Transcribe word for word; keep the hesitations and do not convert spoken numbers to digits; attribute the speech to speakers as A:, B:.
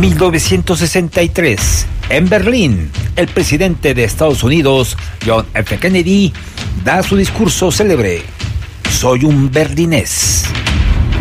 A: mil novecientos sesenta y tres, en Berlín, el presidente de Estados Unidos, John F. Kennedy, da su discurso célebre: soy un berlinés.